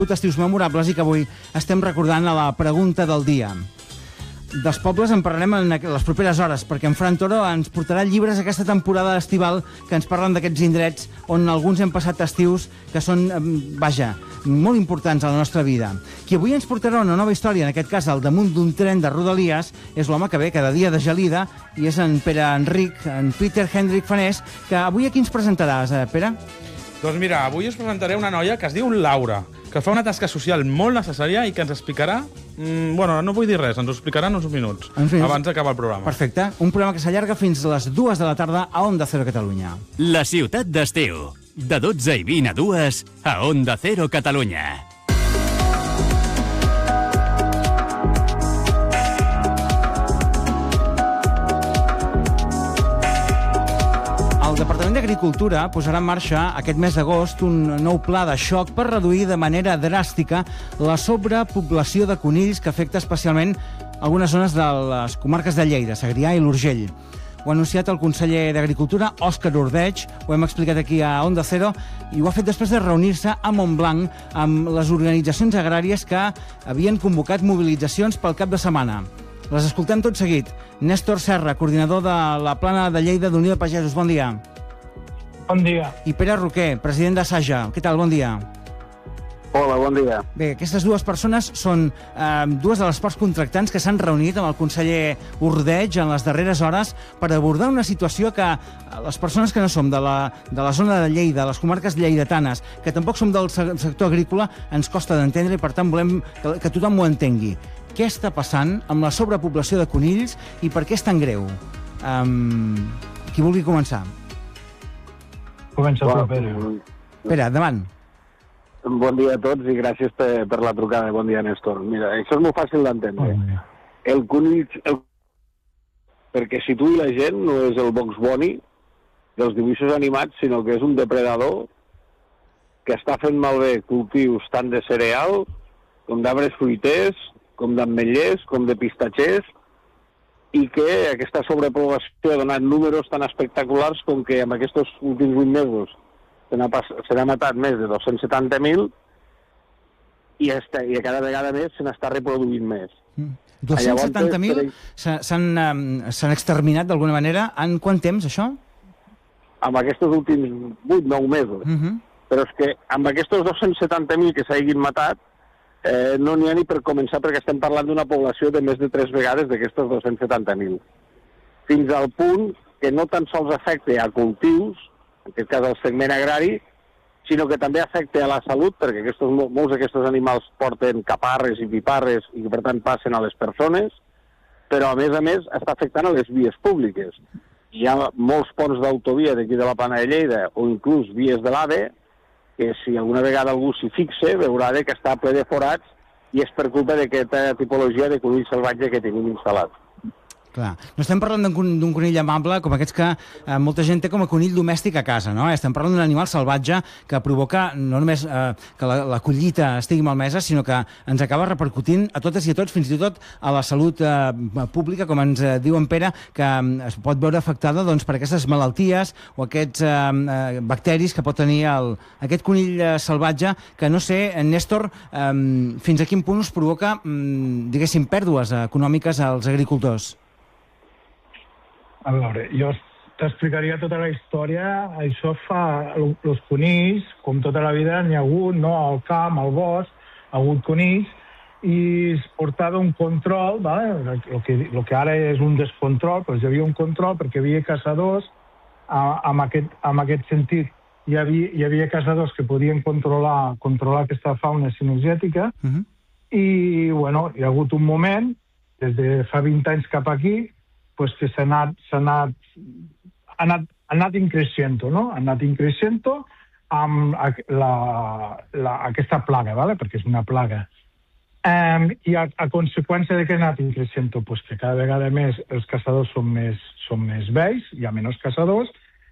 estius memorables i que avui estem recordant a la pregunta del dia. Dels pobles en parlarem en les properes hores, perquè en Fran Toro ens portarà llibres aquesta temporada estival que ens parlen d'aquests indrets on alguns hem passat estius que són, molt importants a la nostra vida. Qui avui ens portarà una nova història, en aquest cas al damunt d'un tren de Rodalies, és l'home que ve cada dia de gelida i és en Pere Enric, en Peter Hendrik Fanés, que avui aquí ens presentaràs, Pere? Doncs mira, avui us presentaré una noia que es diu Laura, que fa una tasca social molt necessària i que ens explicarà... no vull dir res, ens ho explicarà en uns minuts, abans d'acabar el programa. Perfecte. Un programa que s'allarga fins a les 2 de la tarda a Onda Cero Catalunya. La ciutat d'estiu, de 12 i 20 a 2 a Onda Cero Catalunya. El Departament d'Agricultura posarà en marxa aquest mes d'agost un nou pla de xoc per reduir de manera dràstica la sobrepoblació de conills que afecta especialment algunes zones de les comarques de Lleida, Segrià i l'Urgell. Ho ha anunciat el conseller d'Agricultura, Òscar Ordeig, ho hem explicat aquí a Onda Cero, i ho ha fet després de reunir-se a Montblanc amb les organitzacions agràries que havien convocat mobilitzacions pel cap de setmana. Les escoltem tot seguit. Néstor Serra, coordinador de la Plana de Lleida d'Unió de Pagesos. Bon dia. Bon dia. I Pere Roquer, president de Saja. Què tal? Bon dia. Hola, bon dia. Bé, aquestes dues persones són dues de les parts contractants que s'han reunit amb el conseller Ordeig en les darreres hores per abordar una situació que les persones que no som de la zona de Lleida, les comarques lleidatanes, que tampoc som del sector agrícola, ens costa d'entendre i, per tant, volem que tothom ho entengui. Què està passant amb la sobrepoblació de conills i per què és tan greu? Qui vulgui començar? Comença tu, Pere. Pere, endavant. Bon dia a tots i gràcies per la trucada. Bon dia, Néstor. Mira, això és molt fàcil d'entendre. El conill, perquè situï la gent, no és el Bugs Bunny dels dibuixos animats, sinó que és un depredador que està fent malbé cultius tant de cereal com d'arbres fruiters, com d'ametllers, com de pistatxers, i que aquesta sobrepoblació ha donat números tan espectaculars com que en aquests últims 8 mesos se n'ha matat més de 270.000 i cada vegada més se n'està reproduint més. 270.000 s'han exterminat d'alguna manera. En quant temps, això? En aquests últims 8-9 mesos. Però és que amb aquests 270.000 que s'hagin matat, no n'hi ha ni per començar, perquè estem parlant d'una població de més de 3 vegades d'aquestes 270.000. Fins al punt que no tan sols afecta a cultius, en aquest cas al segment agrari, sinó que també afecta a la salut, perquè molts d'aquests animals porten caparres i piparres i que per tant passen a les persones, però a més està afectant a les vies públiques. Hi ha molts ponts d'autovia d'aquí de la Plana de Lleida o inclús vies de l'AVE que si alguna vegada algú s'hi fixa veurà que està ple de forats i és per culpa d'aquesta tipologia de conill salvatge que tenim instal·lat. Clar. No estem parlant d'un conill amable com aquests que molta gent té com a conill domèstic a casa, no? Estem parlant d'un animal salvatge que provoca no només que la collita estigui malmesa, sinó que ens acaba repercutint a totes i a tots, fins i tot a la salut pública, com ens diu en Pere, que es pot veure afectada per aquestes malalties o aquests bacteris que pot tenir aquest conill salvatge, que no sé, Néstor, fins a quin punt us provoca, diguéssim, pèrdues econòmiques als agricultors. A veure, jo t'explicaria tota la història. Això fa... Els conills, com tota la vida, n'hi ha hagut, no? Al camp, al bosc, ha hagut conills, i es portava un control, el que ara és un descontrol, però hi havia un control perquè hi havia caçadors, en aquest sentit hi havia caçadors que podien controlar aquesta fauna cinegètica, i bueno, hi ha hagut un moment, des de fa 20 anys cap aquí, que s'ha anat increixent, no? Ha anat increixent amb aquesta plaga, perquè és una plaga. I a conseqüència de que ha anat increixent, que cada vegada més els caçadors són més vells, hi ha menys caçadors,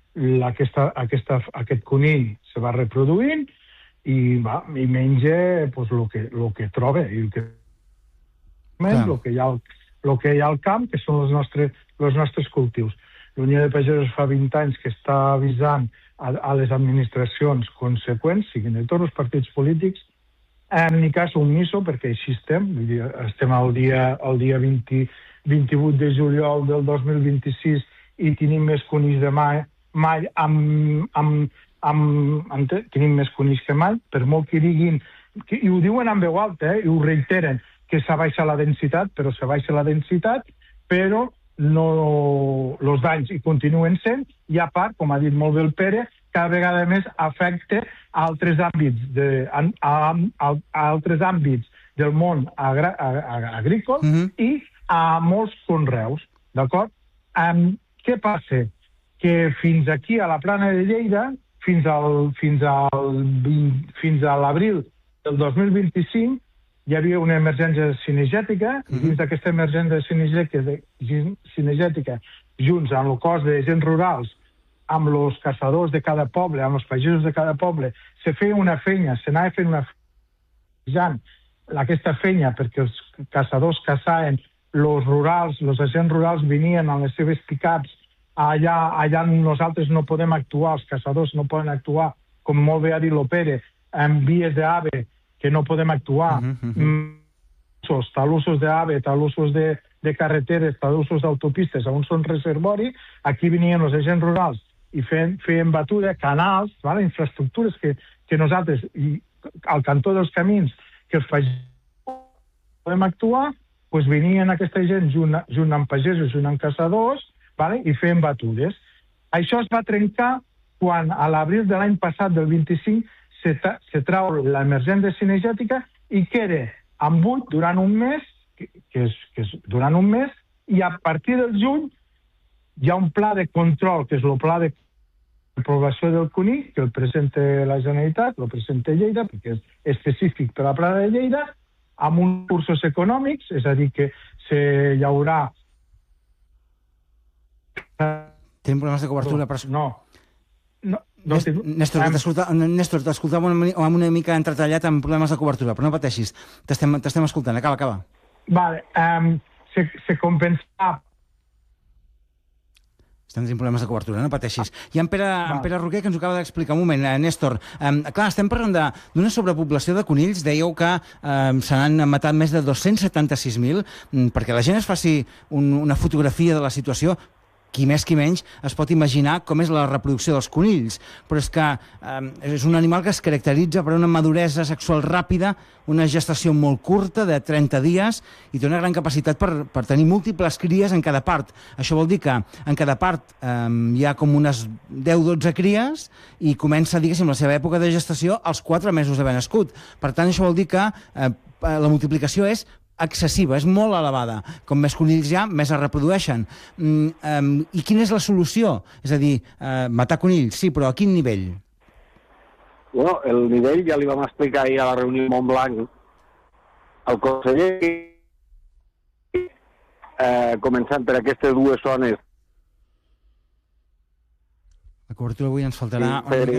aquest conill se va reproduint i menja el que troba, i el que hi ha el que hi ha al camp, que són els nostres cultius. La Unió de Pagesos fa 20 anys que està avisant a les administracions conseqüents, siguin de tots els partits polítics, ni cas omiso, perquè així estem. Estem el dia 28 de juliol del 2026 i tenim més conills de mai tenim més conills que mai, per molt que diguin, i ho diuen en veu alta, i ho reiteren, que s'abaixa la densitat, però s'abaixa la densitat, però no, els danys hi continuen sent, i a part, com ha dit molt bé el Pere, cada vegada més afecta altres àmbits del món agrícola i a molts conreus, d'acord? Què passa? Que fins aquí, a la Plana de Lleida, fins a l'abril del 2025, hi havia una emergència cinegètica, i dins d'aquesta emergència cinegètica, junts amb el cos d'agents rurals, amb els caçadors de cada poble, amb els pagesos de cada poble, se feia una feina, s'anava fent una feina, aquesta feina, perquè els caçadors caçaven, els agents rurals venien amb les seves pick-ups allà nosaltres no podem actuar, els caçadors no poden actuar, com molt bé ha dit l'Opere, en vies d'AVE, que no podem actuar, talussos d'AVE, talussos de carreteres, talussos d'autopistes, on són reservori, aquí venien els agents rurals i feien batuda, canals, infraestructures que nosaltres, al cantó dels camins, que els pagesos podem actuar, doncs venien aquesta gent junt amb pagesos, junt amb caçadors, i feien batudes. Això es va trencar quan a l'abril de l'any passat, del 25, se trau l'emergència cinegètica i queda en buit durant un mes, i a partir del juny hi ha un pla de control, que és el pla de població del conill, que el presenta la Generalitat, el presenta Lleida, perquè és específic per a la Plana de Lleida, amb uns recursos econòmics, és a dir, que hi haurà... Tenim problemes de cobertura, però... No. Néstor, t'escoltava una mica entretallat amb problemes de cobertura, però no pateixis, t'estem escoltant, acaba. Vale, se compensava... Estem tenint problemes de cobertura, no pateixis. I en Pere Roquer, que ens ho acaba d'explicar un moment. Néstor, clar, estem parlant d'una sobrepoblació de conills. Dèieu que se n'han matat més de 276.000, perquè la gent es faci una fotografia de la situació. Qui més qui menys es pot imaginar com és la reproducció dels conills, però és que és un animal que es caracteritza per una maduresa sexual ràpida, una gestació molt curta, de 30 dies, i té una gran capacitat per tenir múltiples cries en cada part. Això vol dir que en cada part hi ha com unes 10-12 cries i comença, diguéssim, la seva època de gestació als 4 mesos d'haver nascut. Per tant, això vol dir que la multiplicació és excessiva, és molt elevada. Com més conills hi ha, més es reprodueixen. I quina és la solució? És a dir, matar conills, sí, però a quin nivell? Bueno, el nivell ja li vam explicar ahir a la reunió Montblanc. El conseller, començant per aquestes dues zones... La cobertura avui ens faltarà...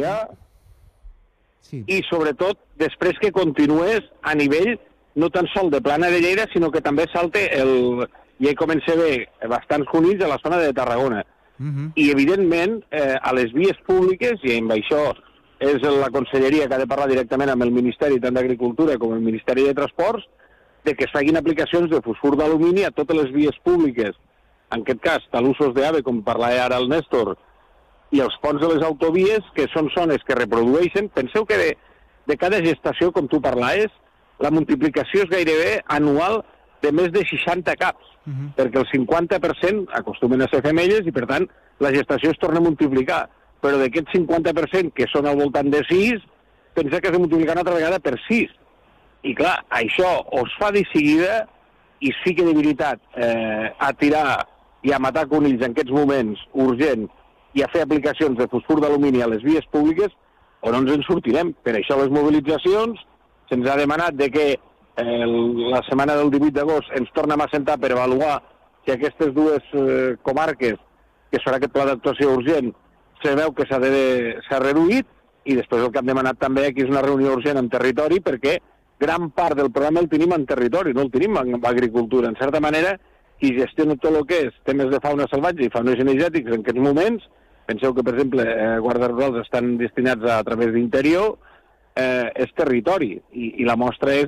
Sí. I, sobretot, després que continués a nivell no tan sol de Plana de Lleida, sinó que també salte ja hi comença a haver bastants conills a la zona de Tarragona. I, evidentment, a les vies públiques, i amb això és la conselleria que ha de parlar directament amb el Ministeri tant d'Agricultura com el Ministeri de Transports, de que es facin aplicacions de fosfur d'alumini a totes les vies públiques. En aquest cas, talussos d'AVE, com parlava ara el Néstor, i els ponts de les autovies, que són zones que reprodueixen. Penseu que de cada gestació, com tu parlaves, la multiplicació és gairebé anual de més de 60 caps, perquè el 50% acostumen a ser femelles i, per tant, la gestació es torna a multiplicar. Però d'aquest 50%, que són al voltant de 6, pensa que es multiplica una altra vegada per 6. I, clar, això o es fa de seguida i es fica de veritat a tirar i a matar conills en aquests moments urgent i a fer aplicacions de fosfur d'alumini a les vies públiques, o no ens en sortirem. Per això les mobilitzacions. Se'ns ha demanat que la setmana del 18 d'agost ens tornem a sentar per avaluar si aquestes dues comarques, que serà aquest pla d'actuació urgent, se veu que s'ha reduït, i després el que hem demanat també aquí és una reunió urgent en territori, perquè gran part del problema el tenim en territori, no el tenim en agricultura. En certa manera, qui gestiona tot el que és temes de fauna salvatge i fauna cinegètics en aquests moments, penseu que, per exemple, guardes rurals estan destinats a través d'interior, és territori, i la mostra és